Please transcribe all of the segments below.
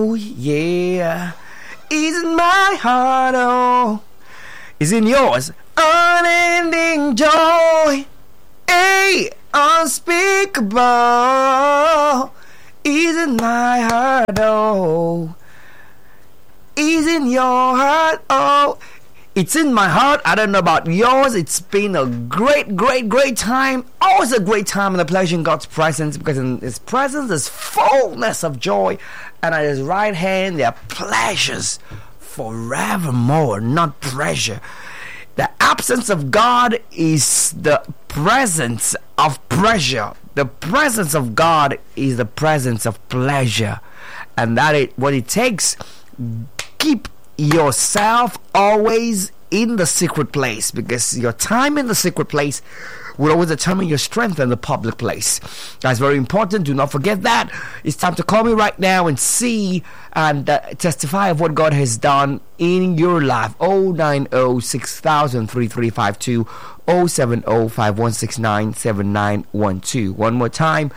Oh yeah, is in my heart, oh, is in yours, unending joy, unspeakable, is in my heart, oh, is in your heart, oh. It's in my heart. I don't know about yours. It's been a great time. Always a great time and a pleasure in God's presence, because in His presence there's fullness of joy, and at His right hand there are pleasures forevermore, not pressure. The absence of God is the presence of pressure. The presence of God is the presence of pleasure, and that is what it takes. Keep yourself always in the secret place, because your time in the secret place will always determine your strength in the public place. That's very important. Do not forget that. It's time to call me right now and see and testify of what God has done in your life. 090-6000-3352, 070-5169-7912. One more time,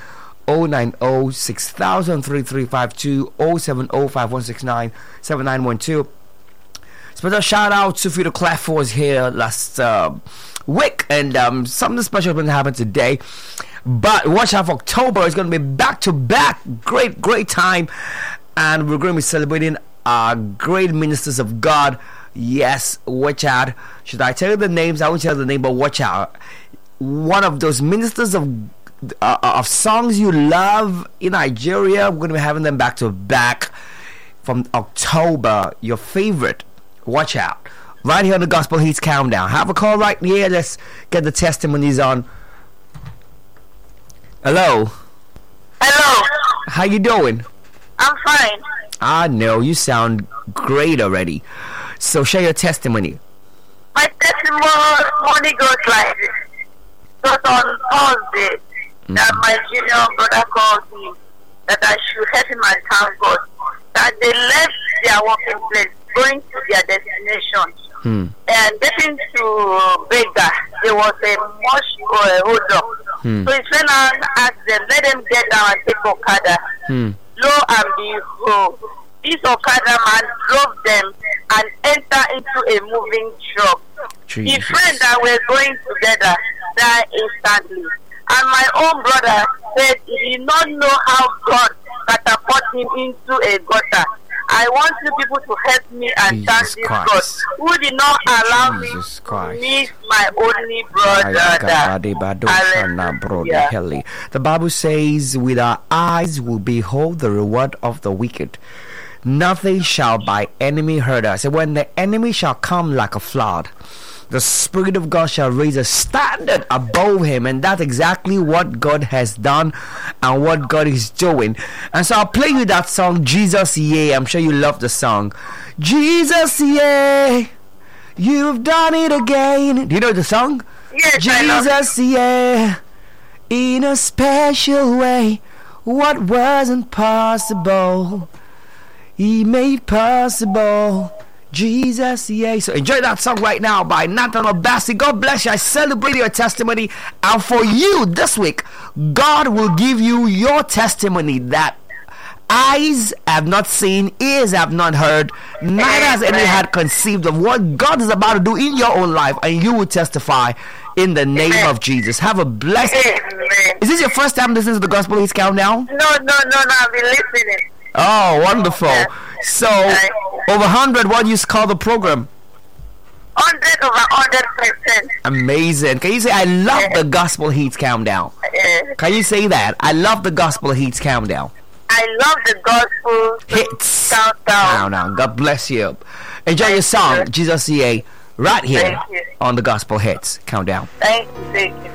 090-6000-3352, 070-5169-7912. Special shout out to Fido Clef was here last week, and something special is going to happen today. But watch out for October. It's going to be back to back. Great time, and we're going to be celebrating our great ministers of God. Yes, watch out. Should I tell you the names? I won't tell you the name, but watch out. One of those ministers of songs you love in Nigeria, we're going to be having them back to back from October. Your favorite. Watch out. Right here on the Gospel Hits Countdown. Have a call right here. Let's get the testimonies on. Hello. How you doing? I'm fine. I know. You sound great already. So share your testimony. My testimony goes like this. It was on Thursday that my junior brother called me that I should help him and thank God that they left their working place, going to their destination, and getting to Vega. There was a much hold up. So his friend asked them, let them get down and take Okada. Lo and behold, this Okada man drove them and entered into a moving truck. Jesus. The friend that were going together died instantly. And my own brother said he did not know how God catapulted him into a gutter. I want you people to help me and thank this God who did not allow me to miss my only brother. The Bible says, with our eyes will behold the reward of the wicked. Nothing shall by enemy hurt us. And when the enemy shall come like a flood, the Spirit of God shall raise a standard above him. And that's exactly what God has done and what God is doing. And so I'll play you that song, Jesus Yeah. I'm sure you love the song. Jesus Yeah, you've done it again. Do you know the song? Yes, Jesus Yeah, in a special way, what wasn't possible, He made possible. Jesus, yeah. So enjoy that song right now by Nathan Obasi. God bless you. I celebrate your testimony. And for you this week, God will give you your testimony that eyes have not seen, ears have not heard, neither has any had conceived of what God is about to do in your own life, and you will testify in the name of Jesus. Have a blessed. Is this your first time listening to the Gospel Hits Countdown? No, I've been listening. Oh, wonderful. So, over 100, what do you call the program? 100 over 100%. Amazing. Can you say, I love the Gospel Hits Countdown? Can you say that? I love the Gospel Hits Countdown. I love the Gospel Hits Countdown. God bless you. Enjoy your song, Jesus Yeah, right here on the Gospel Hits Countdown. Thank you.